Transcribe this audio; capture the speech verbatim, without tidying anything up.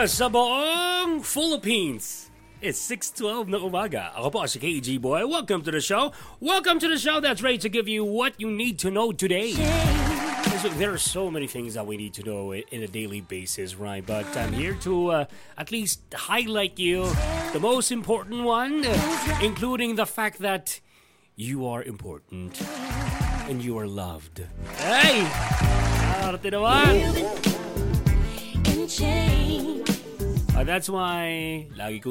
sa buong Philippines. It's six twelve na umaga. Ako po si K G Boy. Welcome to the show. Welcome to the show that's ready to give you what you need to know today. So there are so many things that we need to know in a daily basis, right? But I'm here to uh, at least highlight you the most important one, including the fact that you are important and you are loved. Hey! Arte naman! Uh, that's why lagi ko